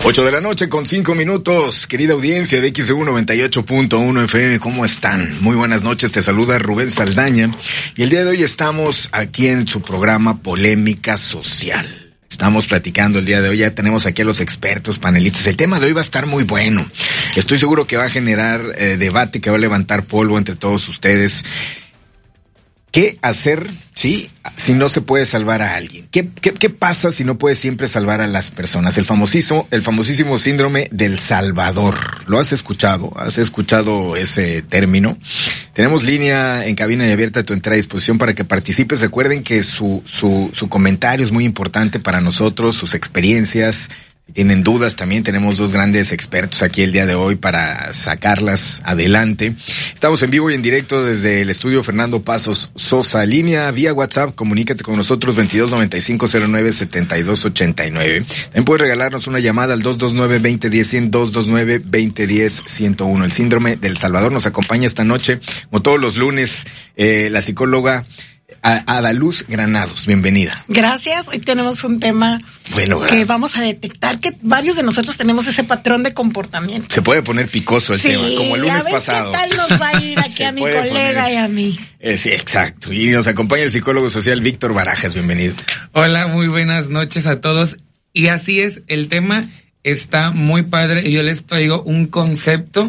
8:05 querida audiencia de XEU 98.1 FM, ¿cómo están? Muy buenas noches, te saluda Rubén Saldaña y el día de hoy estamos aquí en su programa Polémica Social. Estamos platicando el día de hoy, ya tenemos aquí a los expertos, panelistas. El tema de hoy va a estar muy bueno. Estoy seguro que va a generar debate, que va a levantar polvo entre todos ustedes. ¿Qué hacer, si no se puede salvar a alguien? ¿Qué pasa si no puedes siempre salvar a las personas? El famosísimo síndrome del Salvador. ¿Lo has escuchado? ¿Has escuchado ese término? Tenemos línea en cabina y abierta a tu entera disposición para que participes. Recuerden que su comentario es muy importante para nosotros, sus experiencias. Si tienen dudas, también tenemos dos grandes expertos aquí el día de hoy para sacarlas adelante. Estamos en vivo y en directo desde el estudio Fernando Pasos Sosa. Línea vía WhatsApp, comunícate con nosotros 2295097289. También puedes regalarnos una llamada al 229-2010-100, 229-2010-101. El síndrome del Salvador nos acompaña esta noche, como todos los lunes, la psicóloga Adaluz Granados, bienvenida. Gracias, hoy tenemos un tema que vamos a detectar que varios de nosotros tenemos ese patrón de comportamiento. Se puede poner picoso el tema, como el lunes pasado. ¿Qué tal nos va a ir aquí a mi colega y a mí? Sí, exacto. Y nos acompaña el psicólogo social Víctor Barajas, bienvenido. Hola, muy buenas noches a todos. Y así es, el tema está muy padre y yo les traigo un concepto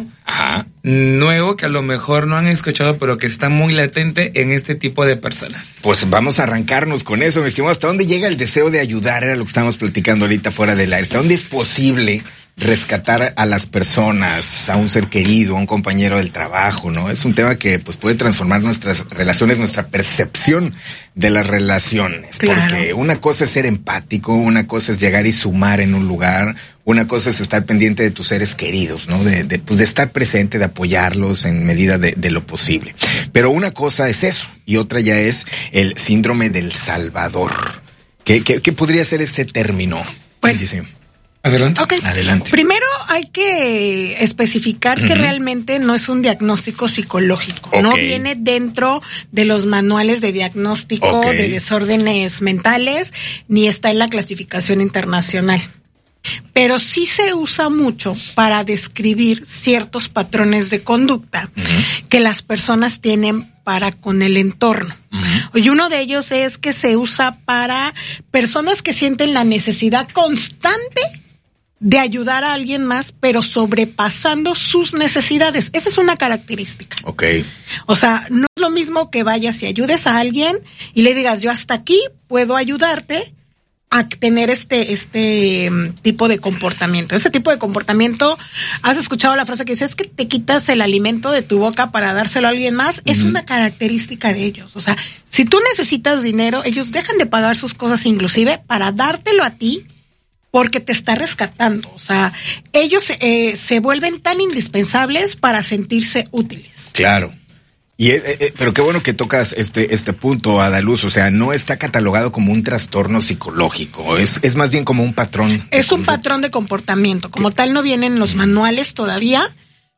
nuevo que a lo mejor no han escuchado, pero que está muy latente en este tipo de personas. Pues vamos a arrancarnos con eso, mi estimado. ¿Hasta dónde llega el deseo de ayudar? Era lo que estábamos platicando ahorita fuera del aire. ¿Hasta dónde es posible rescatar a las personas, a un ser querido, a un compañero del trabajo, ¿no? Es un tema que pues puede transformar nuestras relaciones, nuestra percepción de las relaciones. Claro. Porque una cosa es ser empático, una cosa es llegar y sumar en un lugar, una cosa es estar pendiente de tus seres queridos, ¿no? De estar presente, de apoyarlos en medida de lo posible. Pero una cosa es eso, y otra ya es el síndrome del Salvador. ¿Qué podría ser ese término? Bueno. Adelante. Okay. Adelante. Primero hay que especificar que realmente no es un diagnóstico psicológico. Okay. No viene dentro de los manuales de diagnóstico de desórdenes mentales, ni está en la clasificación internacional. Pero sí se usa mucho para describir ciertos patrones de conducta que las personas tienen para con el entorno. Y uno de ellos es que se usa para personas que sienten la necesidad constante de ayudar a alguien más, pero sobrepasando sus necesidades. Esa es una característica. Okay. O sea, no es lo mismo que vayas y ayudes a alguien y le digas, yo hasta aquí puedo ayudarte, a tener este tipo de comportamiento. Ese tipo de comportamiento, ¿has escuchado la frase que dice, es que te quitas el alimento de tu boca para dárselo a alguien más? Es una característica de ellos. O sea, si tú necesitas dinero, ellos dejan de pagar sus cosas inclusive para dártelo a ti, porque te está rescatando. O sea, ellos se vuelven tan indispensables para sentirse útiles. Claro. Y pero qué bueno que tocas este punto, Adaluz. O sea, no está catalogado como un trastorno psicológico. Es más bien como un patrón. Es un patrón de comportamiento. Como tal no vienen en los manuales todavía,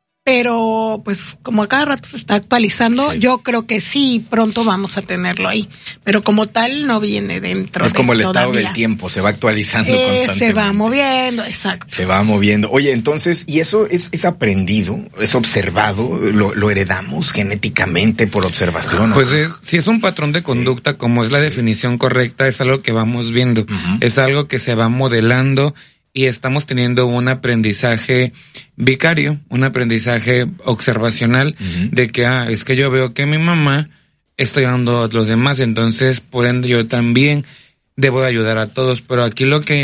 pero pues como a cada rato se está actualizando, yo creo que sí, pronto vamos a tenerlo ahí. Pero como tal no viene dentro. Es como el estado del tiempo, se va actualizando constantemente. Se va moviendo, exacto. Se va moviendo. Oye, entonces, ¿y eso es aprendido? ¿Es observado? ¿Lo heredamos genéticamente por observación? Pues si es un patrón de conducta, como es la definición correcta, es algo que vamos viendo. Es algo que se va modelando y estamos teniendo un aprendizaje vicario, un aprendizaje observacional de que, es que yo veo que mi mamá está ayudando a los demás, entonces por ende yo también debo de ayudar a todos. Pero aquí lo que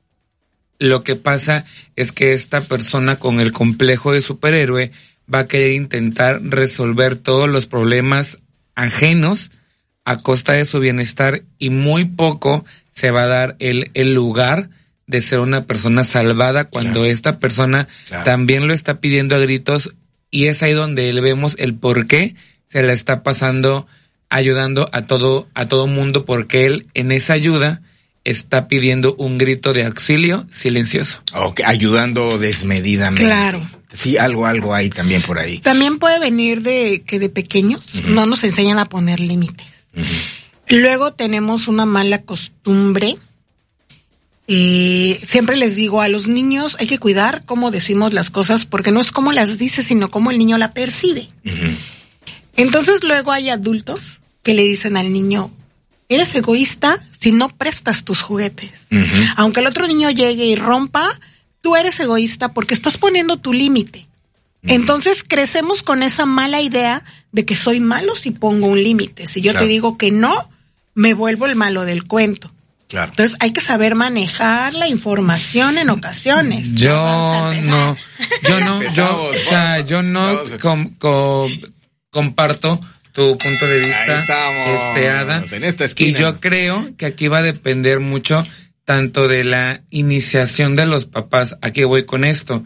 pasa es que esta persona con el complejo de superhéroe va a querer intentar resolver todos los problemas ajenos a costa de su bienestar y muy poco se va a dar el lugar de ser una persona salvada cuando esta persona también lo está pidiendo a gritos, y es ahí donde le vemos el por qué se la está pasando ayudando a todo mundo, porque él en esa ayuda está pidiendo un grito de auxilio silencioso. Okay, ayudando desmedidamente. Claro. Sí, algo hay también por ahí. También puede venir de que de pequeños no nos enseñan a poner límites. Luego tenemos una mala costumbre siempre les digo a los niños, hay que cuidar cómo decimos las cosas, porque no es cómo las dice, sino cómo el niño la percibe. Uh-huh. Entonces luego hay adultos que le dicen al niño, eres egoísta si no prestas tus juguetes. Uh-huh. Aunque el otro niño llegue y rompa, tú eres egoísta porque estás poniendo tu límite. Uh-huh. Entonces crecemos con esa mala idea de que soy malo si pongo un límite. Si yo te digo que no, me vuelvo el malo del cuento. Claro. Entonces hay que saber manejar la información en ocasiones. Yo comparto tu punto de vista. Ahí estamos, Ada, en esta esquina. Y yo creo que aquí va a depender mucho tanto de la iniciación de los papás. ¿A qué voy con esto?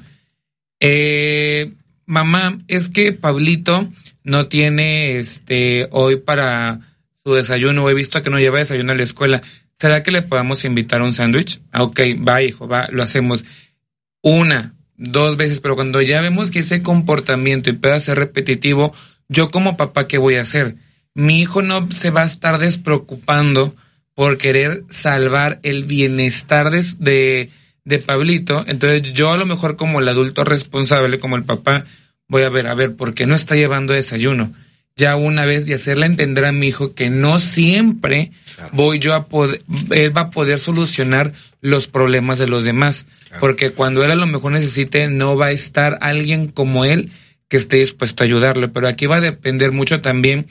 Mamá, es que Pablito no tiene hoy para su desayuno. He visto que no lleva desayuno a la escuela. ¿Será que le podamos invitar un sándwich? Ok, va, hijo, va, lo hacemos 1, 2 veces, pero cuando ya vemos que ese comportamiento empieza a ser repetitivo, yo como papá, ¿qué voy a hacer? Mi hijo no se va a estar despreocupando por querer salvar el bienestar de Pablito. Entonces yo a lo mejor como el adulto responsable, como el papá, voy a ver, ¿por qué no está llevando desayuno? Ya una vez de hacerle entender a mi hijo que no siempre voy yo él va a poder solucionar los problemas de los demás. Claro. Porque cuando él a lo mejor necesite, no va a estar alguien como él que esté dispuesto a ayudarle. Pero aquí va a depender mucho también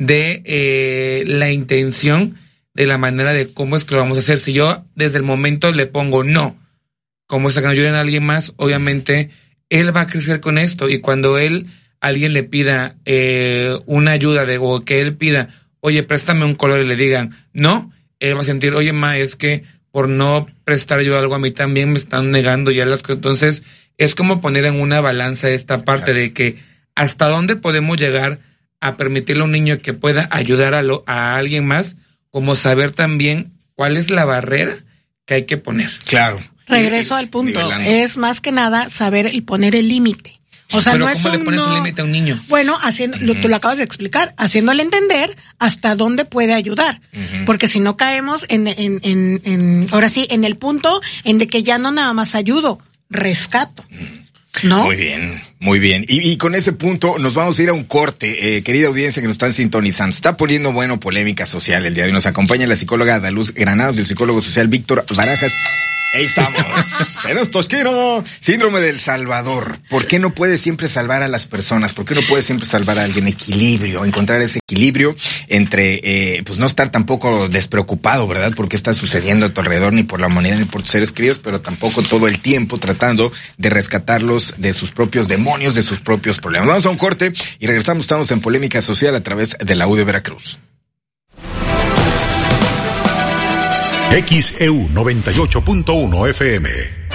de la intención, de la manera de cómo es que lo vamos a hacer. Si yo desde el momento le pongo no, como es que no ayuden a alguien más, obviamente él va a crecer con esto. Y cuando alguien le pida una ayuda o que él pida, oye, préstame un color y le digan, no, él va a sentir, oye, ma, es que por no prestar yo algo a mí también me están negando ya las cosas. Entonces, es como poner en una balanza esta parte. Exacto. De que hasta dónde podemos llegar a permitirle a un niño que pueda ayudar a alguien más, como saber también cuál es la barrera que hay que poner. Claro. Regreso al punto, es más que nada saber y poner el límite. O sea, pero no ¿cómo es le pones un límite a un niño? Bueno, tú lo acabas de explicar, haciéndole entender hasta dónde puede ayudar. Uh-huh. Porque si no caemos ahora sí, en el punto en de que ya no nada más ayudo, rescato. ¿No? Muy bien. Y con ese punto nos vamos a ir a un corte, querida audiencia que nos están sintonizando. Está poniendo polémica social el día de hoy. Nos acompaña la psicóloga Daluz Granados y el psicólogo social Víctor Barajas. Ahí estamos. En estos quiero. Síndrome del Salvador. ¿Por qué no puedes siempre salvar a las personas? ¿Por qué no puedes siempre salvar a alguien? Equilibrio, encontrar ese equilibrio entre, pues no estar tampoco despreocupado, ¿verdad? Por qué está sucediendo a tu alrededor, ni por la humanidad, ni por tus seres queridos, pero tampoco todo el tiempo tratando de rescatarlos de sus propios demonios, de sus propios problemas. Vamos a un corte y regresamos. Estamos en Polémica Social a través de la U de Veracruz. XEU 98.1 FM.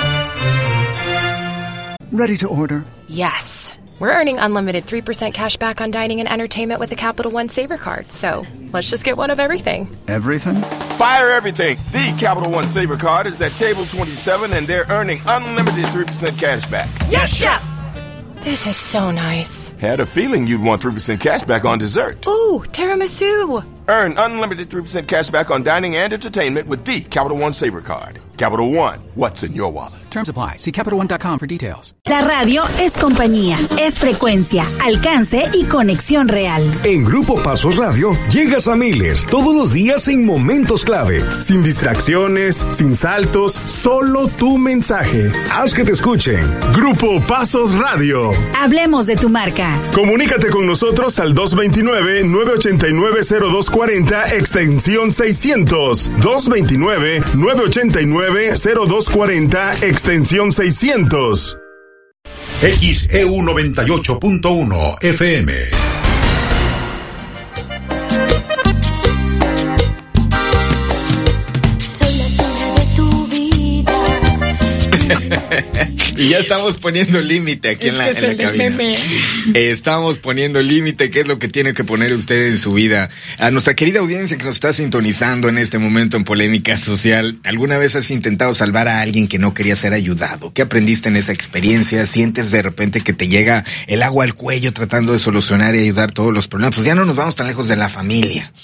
Ready to order? Yes. We're earning unlimited 3% cash back on dining and entertainment with the Capital One Saver Card. So let's just get one of everything. Everything? Fire everything. The Capital One Saver Card is at table 27 and they're earning unlimited 3% cash back. Yes, Chef! This is so nice. Had a feeling you'd want 3% cash back on dessert. Ooh, tiramisu. Earn unlimited 3% cash back on dining and entertainment with the Capital One Saver Card. Capital One, what's in your wallet? Terms apply. See CapitalOne.com for details. La radio es compañía, es frecuencia, alcance y conexión real. En Grupo Pasos Radio llegas a miles todos los días en momentos clave. Sin distracciones, sin saltos, solo tu mensaje. Haz que te escuchen. Grupo Pasos Radio. Hablemos de tu marca. Comunícate con nosotros al 229-989-0240 extensión 600. 229-989-0240 extensión 600. XEU 98.1 FM. Y ya estamos poniendo límite aquí en la cabina. Estamos poniendo límite, ¿qué es lo que tiene que poner usted en su vida? A nuestra querida audiencia que nos está sintonizando en este momento en Polémica Social, ¿alguna vez has intentado salvar a alguien que no quería ser ayudado? ¿Qué aprendiste en esa experiencia? ¿Sientes de repente que te llega el agua al cuello tratando de solucionar y ayudar todos los problemas? Pues ya no nos vamos tan lejos de la familia.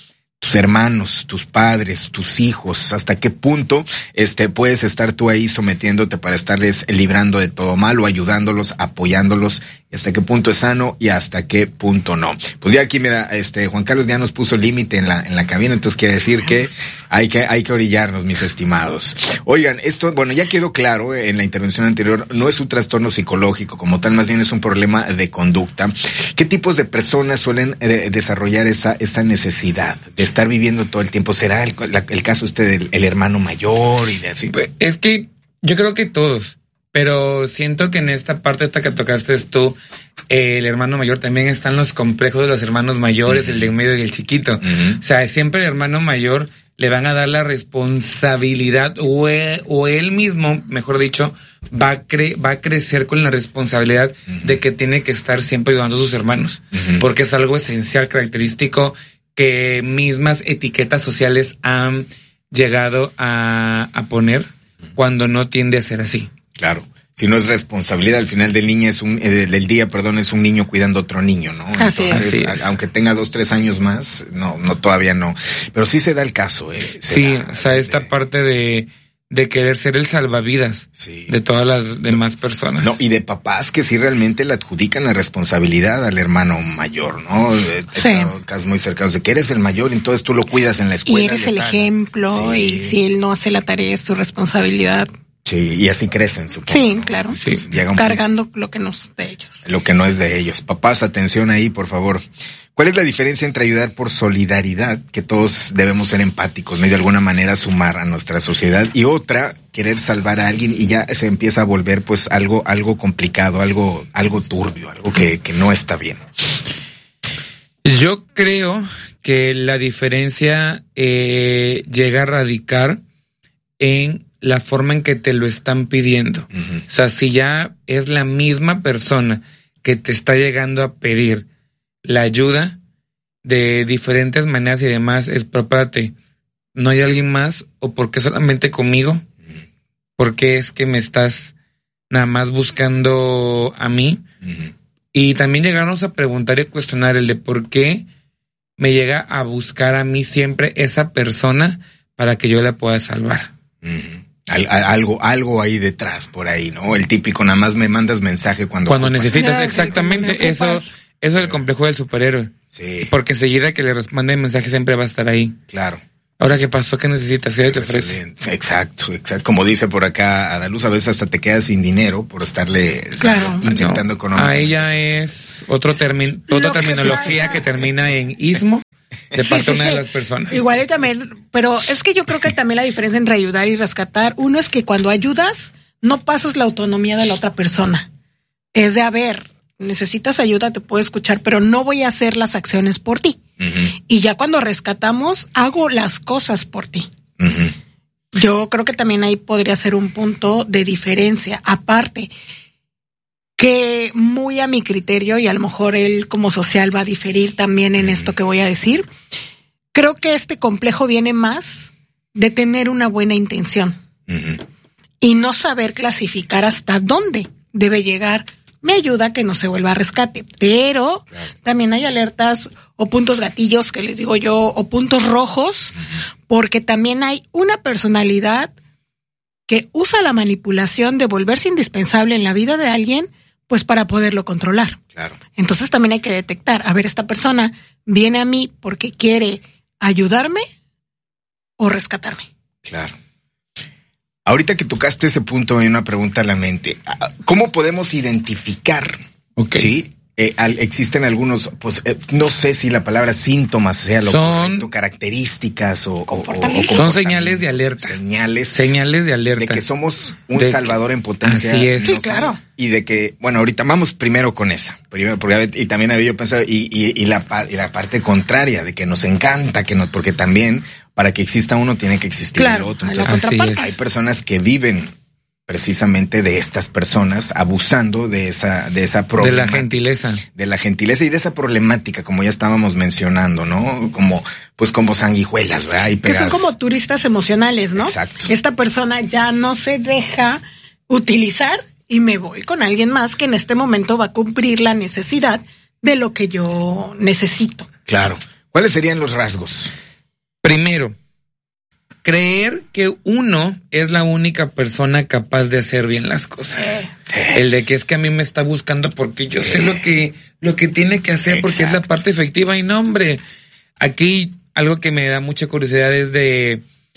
tus hermanos, tus padres, tus hijos, hasta qué punto puedes estar tú ahí sometiéndote para estarles librando de todo mal o ayudándolos, apoyándolos, hasta qué punto es sano y hasta qué punto no. Pues ya aquí mira, Juan Carlos ya nos puso límite en la cabina, entonces quiere decir que hay que orillarnos, mis estimados. Oigan, esto, bueno, ya quedó claro en la intervención anterior, no es un trastorno psicológico como tal, más bien es un problema de conducta. ¿Qué tipos de personas suelen desarrollar esa necesidad de estar viviendo todo el tiempo? ¿Será el caso del hermano mayor y de así? Pues es que yo creo que todos, pero siento que en esta parte que tocaste tú, el hermano mayor, también están los complejos de los hermanos mayores, el de en medio y el chiquito. O sea, siempre el hermano mayor le van a dar la responsabilidad o él mismo, mejor dicho, va a crecer con la responsabilidad de que tiene que estar siempre ayudando a sus hermanos, porque es algo esencial, característico, que mismas etiquetas sociales han llegado a poner cuando no tiende a ser así. Claro. Si no es responsabilidad, al final del día es un niño cuidando a otro niño, ¿no? Así Entonces, es. Aunque tenga 2-3 años más, no, todavía no. Pero sí se da el caso, esta parte de querer ser el salvavidas de todas las demás personas. No, y de papás que sí realmente le adjudican la responsabilidad al hermano mayor, ¿no? Casos muy cercanos de que eres el mayor, entonces tú lo cuidas en la escuela. Y eres el ejemplo, y si él no hace la tarea es tu responsabilidad. Sí, y así crecen, supongo. Sí, claro. Sí, cargando lo que no es de ellos. Lo que no es de ellos. Papás, atención ahí, por favor. ¿Cuál es la diferencia entre ayudar por solidaridad, que todos debemos ser empáticos, ¿no? Y de alguna manera sumar a nuestra sociedad, y otra, querer salvar a alguien y ya se empieza a volver pues algo complicado, algo turbio, algo que no está bien? Yo creo que la diferencia llega a radicar en la forma en que te lo están pidiendo. O sea, si ya es la misma persona que te está llegando a pedir la ayuda de diferentes maneras y demás, es propate, ¿no hay alguien más? ¿O por qué solamente conmigo? ¿Por qué es que me estás nada más buscando a mí? Y también llegarnos a preguntar y cuestionar el de por qué me llega a buscar a mí siempre esa persona para que yo la pueda salvar. Algo ahí detrás, por ahí, ¿no? El típico, nada más me mandas mensaje cuando necesitas, exactamente, eso es el complejo del superhéroe. Sí. Porque enseguida que le responde el mensaje siempre va a estar ahí. Claro. Ahora, ¿qué pasó? ¿Qué necesitas? ¿Qué te ofrece? Exacto. Como dice por acá Adaluz, a veces hasta te quedas sin dinero por estarle inyectando económicamente. A ella es otra terminología que termina en ismo. De parte de una de las personas. Igual y también, pero es que yo creo que también la diferencia entre ayudar y rescatar, uno es que cuando ayudas, no pasas la autonomía de la otra persona. Es de, necesitas ayuda, te puedo escuchar, pero no voy a hacer las acciones por ti. Y ya cuando rescatamos, hago las cosas por ti. Yo creo que también ahí podría ser un punto de diferencia. Aparte, que muy a mi criterio, y a lo mejor él como social va a diferir también en esto que voy a decir, creo que este complejo viene más de tener una buena intención y no saber clasificar hasta dónde debe llegar mi ayuda, que no se vuelva a rescate. Pero también hay alertas o puntos gatillos, que les digo yo, o puntos rojos, porque también hay una personalidad que usa la manipulación de volverse indispensable en la vida de alguien, pues para poderlo controlar. Claro. Entonces también hay que detectar, a ver, esta persona viene a mí porque quiere ayudarme o rescatarme. Claro. Ahorita que tocaste ese punto, hay una pregunta a la mente. ¿Cómo podemos identificar? ¿Sí? Existen algunos, no sé si la palabra síntomas sea lo correcto, características o son señales de alerta. Señales de alerta. De que somos un salvador en potencia. Así es. Sí, claro. Y de que, bueno, ahorita vamos primero con esa. Porque, y también había yo pensado, y la parte contraria, de que nos encanta, porque también, para que exista uno, tiene que existir el otro. Entonces, hay personas que viven precisamente de estas personas, abusando de esa problemática. De la gentileza. De la gentileza y de esa problemática, como ya estábamos mencionando, ¿no? Como sanguijuelas, ¿verdad? Y que son como turistas emocionales, ¿no? Exacto. Esta persona ya no se deja utilizar y me voy con alguien más que en este momento va a cumplir la necesidad de lo que yo necesito. Claro. ¿Cuáles serían los rasgos? Primero, creer que uno es la única persona capaz de hacer bien las cosas. El de que es que a mí me está buscando porque yo sé lo que tiene que hacer. Exacto. Porque es la parte efectiva. Y no, hombre, aquí algo que me da mucha curiosidad es de,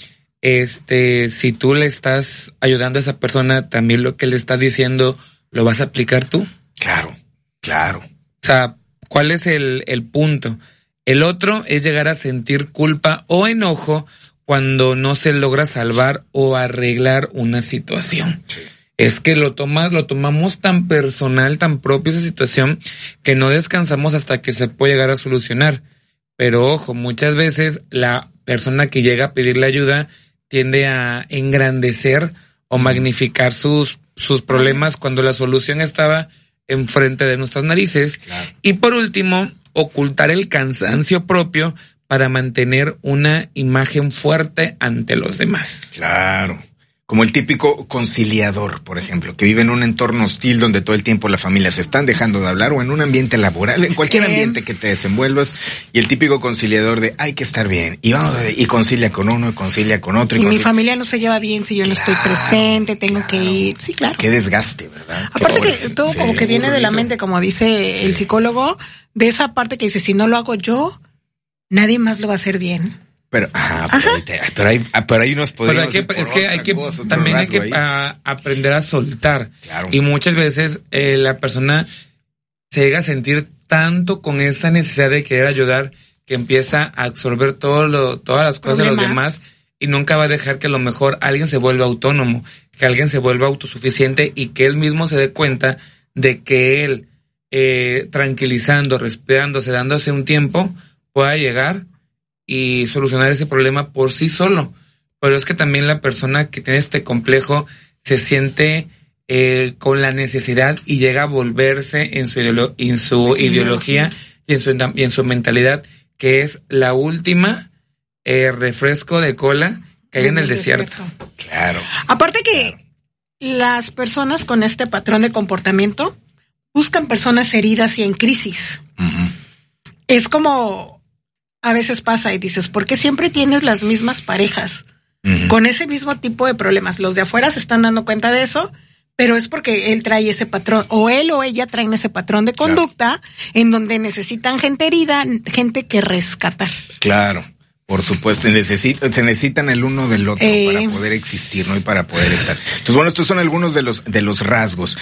si tú le estás ayudando a esa persona, también lo que le estás diciendo, ¿lo vas a aplicar tú? Claro. O sea, ¿cuál es el punto? El otro es llegar a sentir culpa o enojo cuando no se logra salvar o arreglar una situación. Sí. Es que lo tomamos tan personal, tan propio esa situación, que no descansamos hasta que se puede llegar a solucionar. Pero ojo, muchas veces la persona que llega a pedirle ayuda tiende a engrandecer o magnificar sus problemas cuando la solución estaba enfrente de nuestras narices. Claro. Y por último, ocultar el cansancio propio para mantener una imagen fuerte ante los demás. Claro. Como el típico conciliador, por ejemplo, que vive en un entorno hostil donde todo el tiempo la familia se están dejando de hablar, o en un ambiente laboral, en cualquier ambiente que te desenvuelvas, y el típico conciliador de hay que estar bien, y vamos y concilia con uno, y concilia con otro. Y mi familia no se lleva bien si yo no estoy presente, tengo que ir. Sí, claro. Qué desgaste, ¿verdad? Aparte que todo como que viene de la mente, como dice el psicólogo, de esa parte que dice, si no lo hago yo, nadie más lo va a hacer bien. Pero ahí nos podemos también hay que aprender a soltar. Claro. Y muchas veces la persona se llega a sentir tanto con esa necesidad de querer ayudar que empieza a absorber todas las cosas de los demás y nunca va a dejar que a lo mejor alguien se vuelva autónomo, que alguien se vuelva autosuficiente y que él mismo se dé cuenta de que él, tranquilizando, respirándose, dándose un tiempo, pueda llegar y solucionar ese problema por sí solo. Pero es que también la persona que tiene este complejo se siente con la necesidad y llega a volverse en su ideología y en su mentalidad, que es la última refresco de cola que hay en el desierto. Claro. Aparte que las personas con este patrón de comportamiento buscan personas heridas y en crisis. Uh-huh. Es como a veces pasa y dices, ¿por qué siempre tienes las mismas parejas con ese mismo tipo de problemas? Los de afuera se están dando cuenta de eso, pero es porque él trae ese patrón, o él o ella traen ese patrón de conducta, en donde necesitan gente herida, gente que rescatar. Claro, por supuesto, se necesitan el uno del otro para poder existir, ¿no? Y para poder estar. Entonces, bueno, estos son algunos de los rasgos.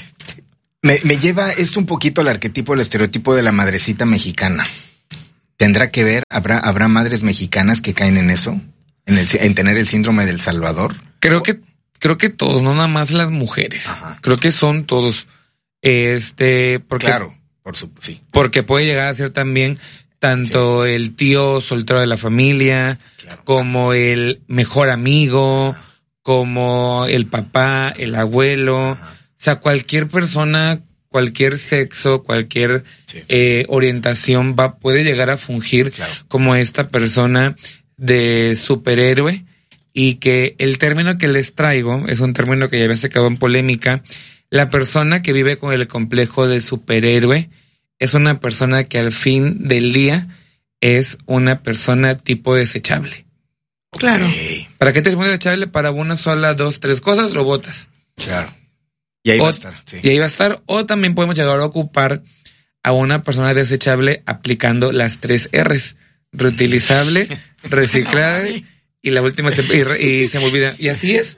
Me lleva esto un poquito al arquetipo, al estereotipo de la madrecita mexicana. ¿Tendrá que ver? ¿Habrá madres mexicanas que caen en eso? ¿En tener el síndrome del Salvador? Creo que todos, no nada más las mujeres. Ajá. Creo que son todos. Porque, claro, sí. Porque puede llegar a ser también tanto el tío soltero de la familia, claro, como el mejor amigo, como el papá, el abuelo. Ajá. O sea, cualquier persona, cualquier sexo, cualquier orientación puede llegar a fungir como esta persona de superhéroe, y que el término que les traigo es un término que ya había sacado en polémica. La persona que vive con el complejo de superhéroe es una persona que al fin del día es una persona tipo desechable. Claro. ¿Para qué te es muy desechable? Para una sola, 2, 3 cosas, lo botas. Claro. Y ahí va a estar. Sí. Y ahí va a estar. O también podemos llegar a ocupar a una persona desechable aplicando las 3 R's. Reutilizable, reciclable y la última y se me olvida. Y así es.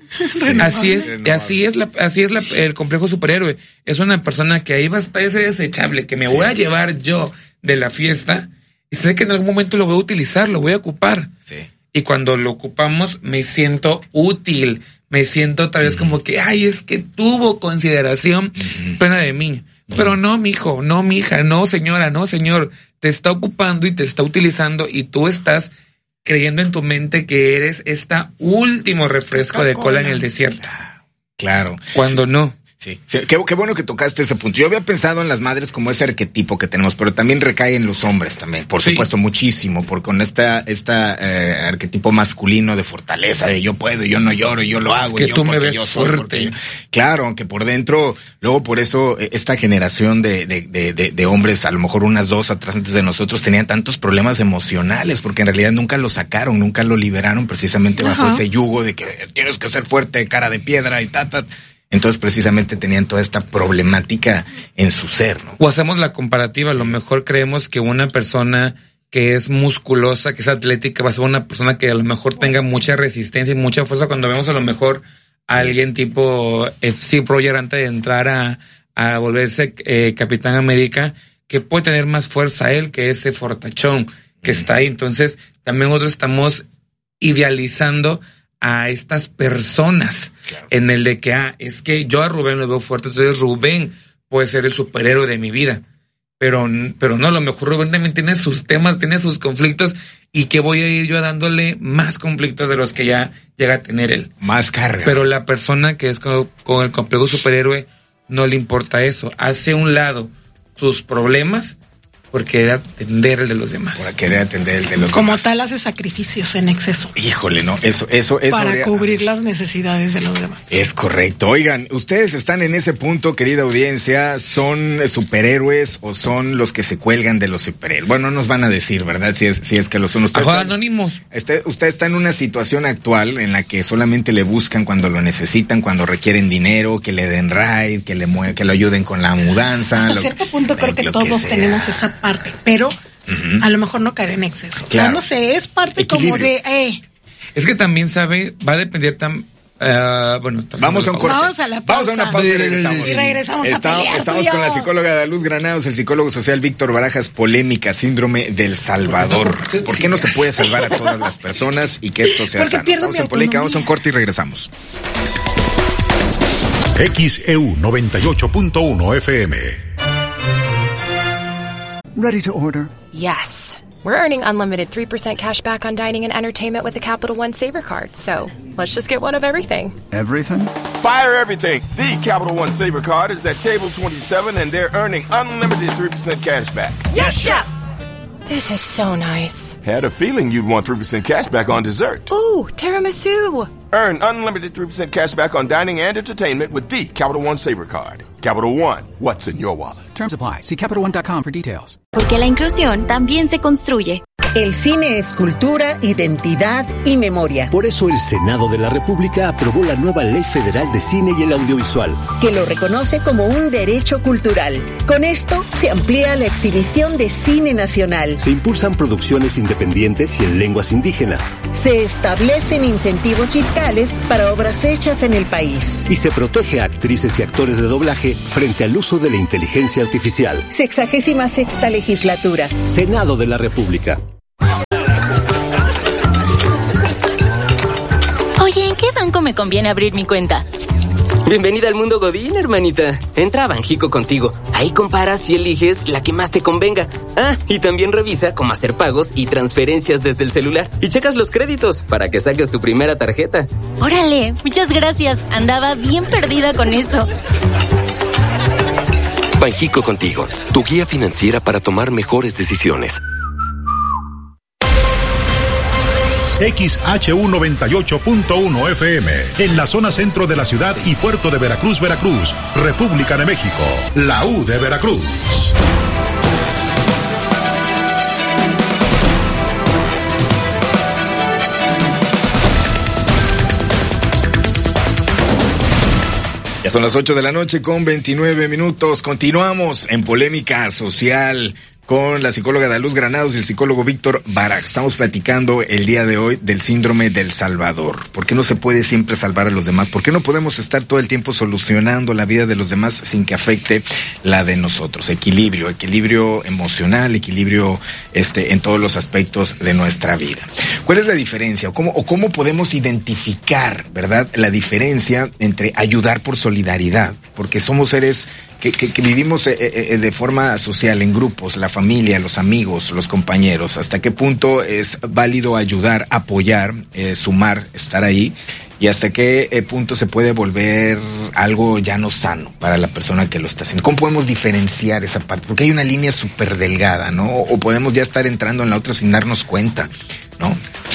Así es el complejo superhéroe. Es una persona que ahí va a estar ese desechable que me voy a llevar yo de la fiesta y sé que en algún momento lo voy a utilizar, lo voy a ocupar. Sí. Y cuando lo ocupamos me siento útil. Me siento otra vez como que, es que tuvo consideración plena de mí. Pero no, mijo, no, mija, no, señora, no, señor. Te está ocupando y te está utilizando y tú estás creyendo en tu mente que eres último refresco de cola en el desierto. Claro. Cuando no. Sí. Qué bueno que tocaste ese punto. Yo había pensado en las madres como ese arquetipo que tenemos, pero también recae en los hombres también, por supuesto, muchísimo, porque con esta arquetipo masculino de fortaleza, de yo puedo, yo no lloro, yo lo hago. Es que yo tú me ves yo soy, fuerte. Claro, aunque por dentro, luego por eso esta generación de hombres, a lo mejor unas 2 atrás antes de nosotros, tenían tantos problemas emocionales, porque en realidad nunca lo sacaron, nunca lo liberaron precisamente bajo ese yugo de que tienes que ser fuerte, cara de piedra y Entonces precisamente tenían toda esta problemática en su ser, ¿no? O hacemos la comparativa, a lo mejor creemos que una persona que es musculosa, que es atlética, va a ser una persona que a lo mejor tenga mucha resistencia y mucha fuerza, cuando vemos a lo mejor a alguien tipo Steve Rogers antes de entrar a volverse Capitán América, que puede tener más fuerza él que ese fortachón que está ahí. Entonces también nosotros estamos idealizando a estas personas, en el de que es que yo a Rubén lo veo fuerte, entonces Rubén puede ser el superhéroe de mi vida, pero no, a lo mejor Rubén también tiene sus temas, tiene sus conflictos, y que voy a ir yo dándole más conflictos de los que ya llega a tener él, más carga. Pero la persona que es con el complejo superhéroe no le importa eso, hace a un lado sus problemas por querer atender el de los demás. Por querer atender el de los Como demás. tal, hace sacrificios en exceso. Híjole, no, eso para cubrir las necesidades de los demás. Es correcto. Oigan, ustedes están en ese punto, querida audiencia, ¿son superhéroes o son los que se cuelgan de los superhéroes? Bueno, nos van a decir, ¿verdad? Si es que lo son ustedes. Anónimos. Usted está en una situación actual en la que solamente le buscan cuando lo necesitan, cuando requieren dinero, que le den ride, que lo ayuden con la mudanza. Hasta cierto punto creo que todos tenemos esa parte, pero a lo mejor no caer en exceso. Claro. O sea, no sé, es parte equilibrio. Como de... Es que también va a depender vamos a un corte. Vamos a la pausa. Vamos a una pausa y regresamos. Y regresamos a pelear. Estamos con la psicóloga Daluz Granados, el psicólogo social Víctor Barajas. Polémica, síndrome del Salvador. ¿Por qué no se puede salvar a todas las personas y que esto sea sano? Estamos en Polémica, vamos a un corte y regresamos. XEU 98.1 FM. Ready to order? Yes. We're earning unlimited 3% cash back on dining and entertainment with the Capital One Saver Card. So let's just get one of everything. Everything? Fire everything. The Capital One Saver Card is at table 27 and they're earning unlimited 3% cash back. Yes, Chef! This is so nice. Had a feeling you'd want 3% cash back on dessert. Ooh, tiramisu. Earn unlimited 3% cash back on dining and entertainment with the Capital One Saver Card. Capital One, what's in your wallet? Terms apply. See CapitalOne.com for details. Porque la inclusión también se construye. El cine es cultura, identidad y memoria. Por eso el Senado de la República aprobó la nueva Ley Federal de Cine y el Audiovisual, que lo reconoce como un derecho cultural. Con esto se amplía la exhibición de cine nacional. Se impulsan producciones independientes y en lenguas indígenas. Se establecen incentivos fiscales para obras hechas en el país. Y se protege a actrices y actores de doblaje frente al uso de la inteligencia artificial. 66ª legislatura. Senado de la República. Oye, ¿en qué banco me conviene abrir mi cuenta? Bienvenida al mundo Godín, hermanita. Entra a Banjico contigo. Ahí comparas y eliges la que más te convenga. Y también revisa cómo hacer pagos y transferencias desde el celular. Y checas los créditos para que saques tu primera tarjeta. Órale, muchas gracias. Andaba bien perdida con eso. Banjico contigo, tu guía financiera para tomar mejores decisiones. XHU 98.1 FM, en la zona centro de la ciudad y puerto de Veracruz, Veracruz, República de México, la U de Veracruz. Ya son las 8 de la noche con 29 minutos. Continuamos en Polémica Social con la psicóloga Daluz Granados y el psicólogo Víctor Barajas. Estamos platicando el día de hoy del síndrome del Salvador. ¿Por qué no se puede siempre salvar a los demás? ¿Por qué no podemos estar todo el tiempo solucionando la vida de los demás sin que afecte la de nosotros? Equilibrio emocional, equilibrio en todos los aspectos de nuestra vida. ¿Cuál es la diferencia? ¿Cómo podemos identificar, verdad, la diferencia entre ayudar por solidaridad? Porque somos seres que vivimos de forma social, en grupos, la familia, los amigos, los compañeros. ¿Hasta qué punto es válido ayudar, apoyar, sumar, estar ahí? y hasta qué punto se puede volver algo ya no sano para la persona que lo está haciendo. ¿Cómo podemos diferenciar esa parte? Porque hay una línea súper delgada, ¿no? O podemos ya estar entrando en la otra sin darnos cuenta, ¿no?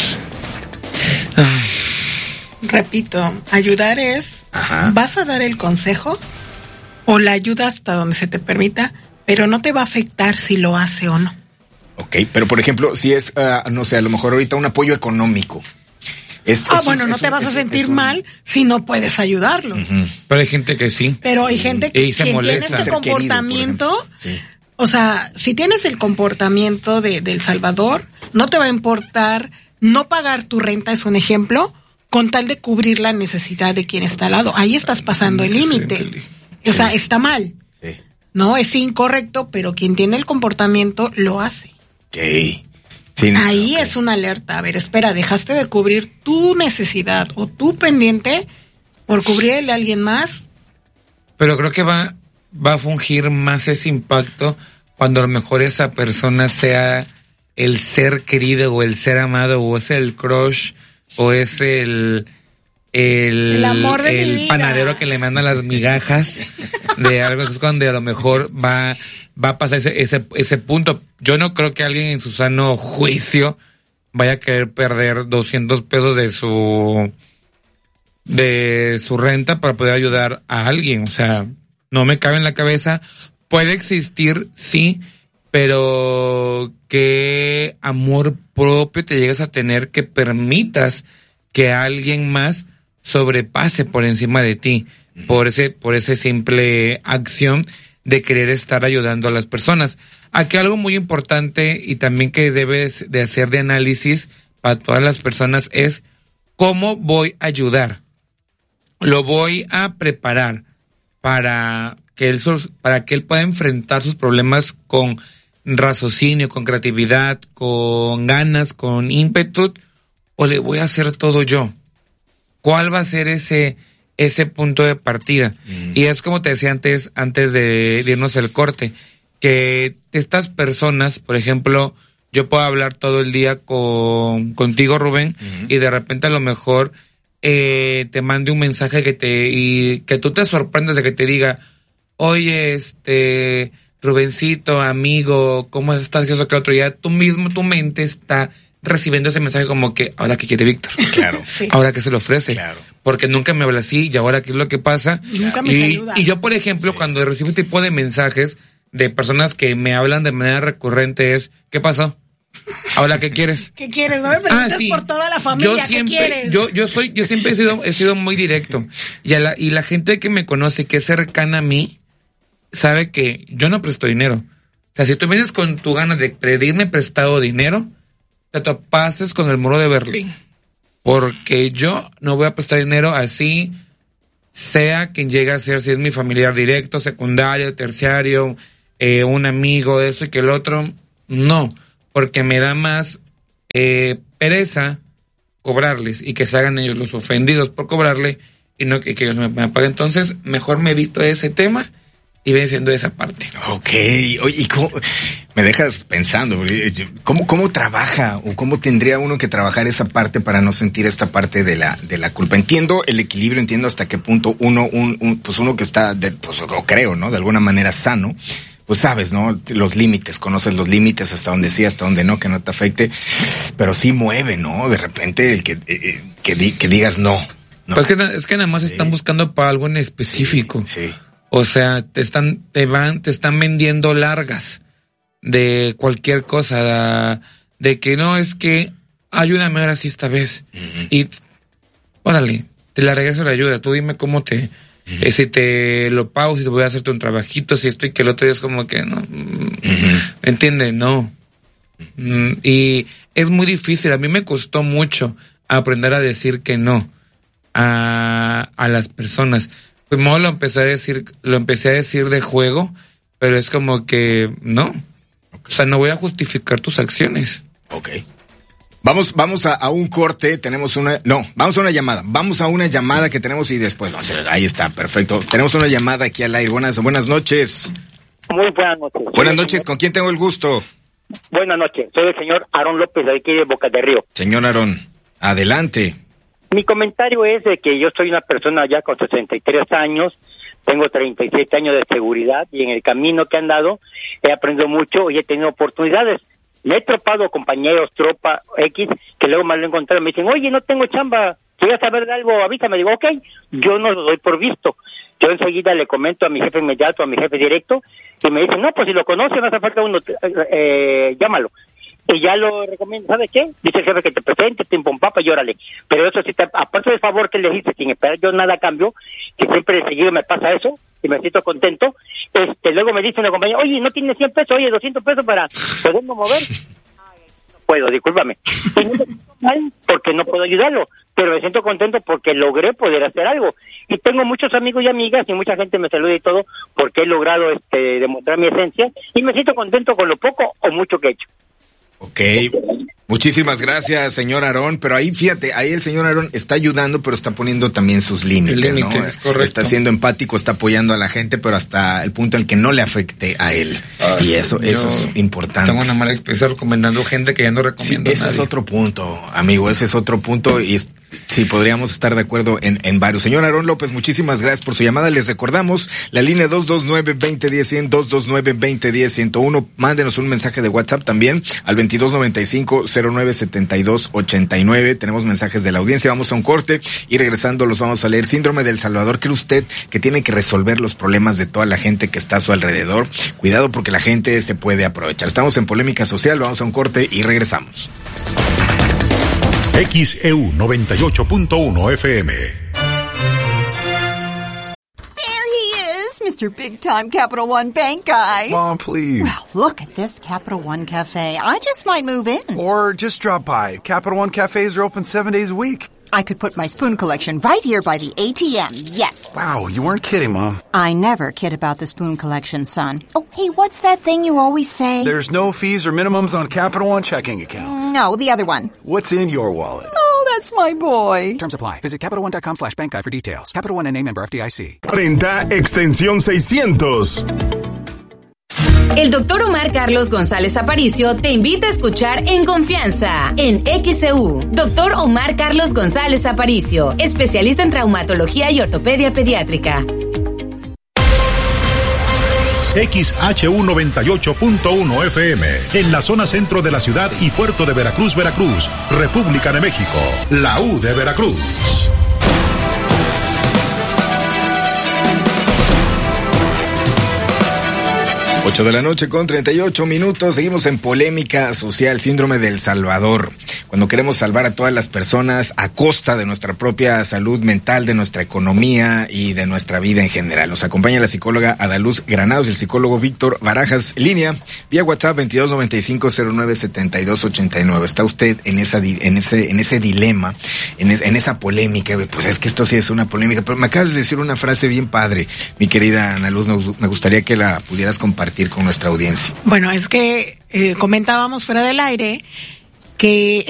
Repito, ayudar es, vas a dar el consejo o la ayuda hasta donde se te permita, pero no te va a afectar si lo hace o no. Ok, pero por ejemplo, si es, no sé, a lo mejor ahorita un apoyo económico. No te vas a sentir mal si no puedes ayudarlo. Pero hay gente que sí. Pero hay gente que tiene este comportamiento. Querido, o sea, si tienes el comportamiento de El Salvador, no te va a importar no pagar tu renta, es un ejemplo, con tal de cubrir la necesidad de quien está al lado. Ahí estás pasando el límite. O sea, está mal. Sí. No, es incorrecto, pero quien tiene el comportamiento lo hace. Okay. Sí, ahí es una alerta. A ver, espera, dejaste de cubrir tu necesidad o tu pendiente por cubrirle a alguien más. Pero creo que va a fungir más ese impacto cuando a lo mejor esa persona sea el ser querido o el ser amado o es el crush o es el amor de mi vida, panadero que le manda las migajas de algo. Es cuando a lo mejor va a pasar ese punto. Yo no creo que alguien en su sano juicio vaya a querer perder 200 pesos de su renta para poder ayudar a alguien. O sea, no me cabe en la cabeza. Puede existir, sí, pero ¿qué amor propio te llegas a tener que permitas que alguien más sobrepase por encima de ti por ese simple acción de querer estar ayudando a las personas? Aquí algo muy importante y también que debes de hacer de análisis para todas las personas es ¿cómo voy a ayudar? Lo voy a preparar para que él pueda enfrentar sus problemas con raciocinio, con creatividad, con ganas, con ímpetu, o le voy a hacer todo yo. ¿Cuál va a ser ese punto de partida? Y es como te decía antes de irnos al corte, que estas personas, por ejemplo, yo puedo hablar todo el día contigo, Rubén, y de repente a lo mejor te mande un mensaje que tú te sorprendas de que te diga, oye, Rubencito, amigo, ¿cómo estás? Que eso que otro día, tu mente está recibiendo ese mensaje como que, ¿ahora qué quiere Víctor? Claro. Sí. ¿Ahora qué se le ofrece? Claro. Porque nunca me habla así, y ahora qué es lo que pasa. Nunca me saluda. Y yo, por ejemplo, cuando recibo este tipo de mensajes de personas que me hablan de manera recurrente es, ¿qué pasó? ¿Ahora qué quieres? ¿Qué quieres? No me preguntes por toda la familia, ¿qué quieres? Yo siempre he sido muy directo. Y la gente que me conoce, que es cercana a mí, sabe que yo no presto dinero. O sea, si tú vienes con tu ganas de pedirme prestado dinero, te topaste con el muro de Berlín. Porque yo no voy a prestar dinero así, sea quien llegue a ser, si es mi familiar directo, secundario, terciario, un amigo, eso y que el otro, no. Porque me da más pereza cobrarles y que se hagan ellos los ofendidos por cobrarle y no que ellos me paguen. Entonces, mejor me evito ese tema y ven siendo esa parte. Ok, oye, ¿y cómo? Me dejas pensando, ¿cómo trabaja o cómo tendría uno que trabajar esa parte para no sentir esta parte de la culpa? Entiendo el equilibrio, entiendo hasta qué punto uno que está, o creo, ¿no? De alguna manera sano, pues sabes, ¿no? Los límites, conoces los límites hasta donde sí, hasta donde no, que no te afecte, pero sí mueve, ¿no? De repente el que digas no. Pues es que nada más están buscando para algo en específico. Sí. O sea, te están vendiendo largas de cualquier cosa, de que no, es que ayúdame ahora sí esta vez. Y órale, te la regreso la ayuda, tú dime cómo si te lo pago, si te voy a hacerte un trabajito, si esto y que el otro día es como que no, ¿entiendes? No. Y es muy difícil, a mí me costó mucho aprender a decir que no a las personas. Primero lo empecé a decir de juego, pero es como que no. Okay. O sea, no voy a justificar tus acciones. Ok. Vamos a un corte, vamos a una llamada. Vamos a una llamada que tenemos y después, ahí está, perfecto. Tenemos una llamada aquí al aire. Buenas noches. Muy buenas noches. Buenas noches, ¿con quién tengo el gusto? Buenas noches, soy el señor Aarón López, de aquí de Boca del Río. Señor Aarón, adelante. Mi comentario es de que yo soy una persona ya con 63 años, tengo 37 años de seguridad y en el camino que he andado he aprendido mucho y he tenido oportunidades. Me he tropado compañeros, tropa X, que luego me lo he encontrado y me dicen, oye, no tengo chamba, ¿quieres saber de algo? Avísame. Digo, ok, yo no lo doy por visto. Yo enseguida le comento a mi jefe inmediato, a mi jefe directo, y me dicen, no, pues si lo conoce, no hace falta uno, llámalo. Y ya lo recomiendo, ¿sabes qué? Dice el jefe que te presente, te impon papa y órale. Pero eso sí, aparte del favor que le hice, sin esperar yo nada a cambio, que siempre de seguido me pasa eso, y me siento contento, luego me dice una compañía, oye, ¿no tienes 100 pesos? Oye, 200 pesos para podernos mover. No puedo, discúlpame. Y no me siento mal porque no puedo ayudarlo, pero me siento contento porque logré poder hacer algo. Y tengo muchos amigos y amigas y mucha gente me saluda y todo porque he logrado demostrar mi esencia y me siento contento con lo poco o mucho que he hecho. Ok, muchísimas gracias, señor Aarón, pero ahí fíjate, ahí el señor Aarón está ayudando, pero está poniendo también sus límites, ¿no? Correcto. Está siendo empático, está apoyando a la gente, pero hasta el punto en el que no le afecte a él. Y eso es importante. Tengo una mala experiencia recomendando gente que ya no recomiendo a nadie. Ese es otro punto, amigo, ese es otro punto y sí, podríamos estar de acuerdo en varios. Señor Aarón López, muchísimas gracias por su llamada. Les recordamos la línea 229-2010-100, 229-2010-101. Mándenos un mensaje de WhatsApp también al 2295-097289. Tenemos mensajes de la audiencia. Vamos a un corte y regresando los vamos a leer. Síndrome del Salvador. ¿Cree usted que tiene que resolver los problemas de toda la gente que está a su alrededor? Cuidado porque la gente se puede aprovechar. Estamos en Polémica Social. Vamos a un corte y regresamos. XEU 98.1 FM. Mr. Big Time Capital One Bank guy. Mom, please. Well, look at this Capital One Cafe. I just might move in. Or just drop by. Capital One cafes are open 7 days a week. I could put my spoon collection right here by the ATM, yes. Wow, you weren't kidding, Mom. I never kid about the spoon collection, son. Oh, hey, what's that thing you always say? There's no fees or minimums on Capital One checking accounts. No, the other one. What's in your wallet? Oh, that's my boy. Terms apply. Visit CapitalOne.com/bankguide for details. Capital One NA, member FDIC. Renta extensión 600. El doctor Omar Carlos González Aparicio te invita a escuchar En Confianza, en XEU. Doctor Omar Carlos González Aparicio, especialista en traumatología y ortopedia pediátrica. XHU 98.1 FM, en la zona centro de la ciudad y puerto de Veracruz, Veracruz, República de México, la U de Veracruz. 8 de la noche con 38 minutos. Seguimos en Polémica Social, Síndrome del Salvador. Cuando queremos salvar a todas las personas a costa de nuestra propia salud mental, de nuestra economía y de nuestra vida en general. Nos acompaña la psicóloga Adaluz Granados y el psicólogo Víctor Barajas. Línea vía WhatsApp 2295-097289. Está usted en ese dilema, en esa polémica. Pues es que esto sí es una polémica. Pero me acabas de decir una frase bien padre, mi querida Adaluz. Me gustaría que la pudieras compartir con nuestra audiencia. Bueno, es que comentábamos fuera del aire que